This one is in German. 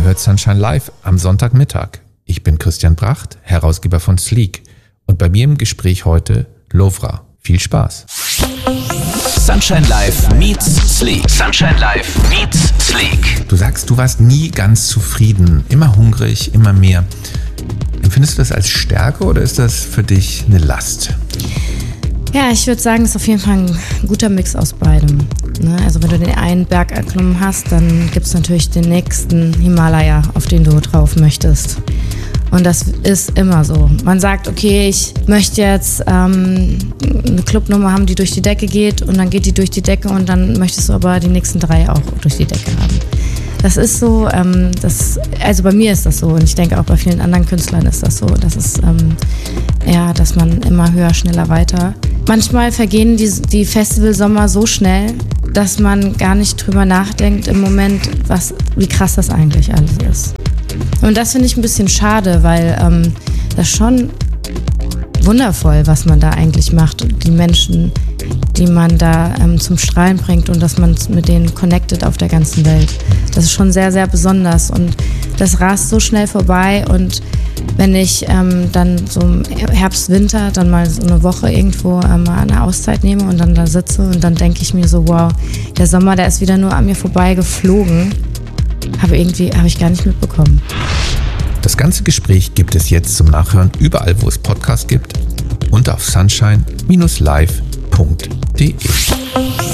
hört Sunshine Live am Sonntagmittag. Ich bin Christian Bracht, Herausgeber von Sleek. Und bei mir im Gespräch heute Lovra. Viel Spaß. Sunshine Live meets Sleek. Sunshine Live meets Sleek. Du sagst, du warst nie ganz zufrieden, immer hungrig, immer mehr. Empfindest du das als Stärke oder ist das für dich eine Last? Ja, ich würde sagen, es ist auf jeden Fall ein guter Mix aus beidem. Also wenn du den einen Berg erklommen hast, dann gibt es natürlich den nächsten Himalaya, auf den du drauf möchtest. Und das ist immer so. Man sagt, okay, ich möchte jetzt eine Clubnummer haben, die durch die Decke geht und dann geht die durch die Decke und dann möchtest du aber die nächsten 3 auch durch die Decke haben. Das ist so, also bei mir ist das so und ich denke auch bei vielen anderen Künstlern ist das so. Das ist, dass man immer höher, schneller, weiter. Manchmal vergehen die Festivalsommer so schnell, dass man gar nicht drüber nachdenkt im Moment, wie krass das eigentlich alles ist. Und das finde ich ein bisschen schade, weil das schon wundervoll, was man da eigentlich macht und die Menschen, die man da zum Strahlen bringt und dass man mit denen connectet auf der ganzen Welt. Das ist schon sehr, sehr besonders und das rast so schnell vorbei und wenn ich dann so im Herbst, Winter dann mal so eine Woche irgendwo mal eine Auszeit nehme und dann da sitze und dann denke ich mir so, wow, der Sommer, der ist wieder nur an mir vorbei geflogen. Habe ich gar nicht mitbekommen. Das ganze Gespräch gibt es jetzt zum Nachhören überall, wo es Podcasts gibt und auf sunshine-live.de.